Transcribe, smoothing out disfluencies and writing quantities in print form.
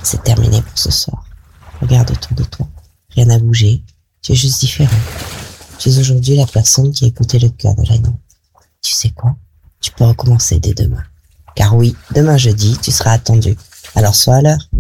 C'est terminé pour ce soir. Regarde autour de toi. Rien n'a bougé. Tu es juste différent. Tu es aujourd'hui la personne qui a écouté le cœur de la nuit. Tu sais quoi? Tu peux recommencer dès demain. Car oui, demain jeudi, tu seras attendu. Alors sois à l'heure.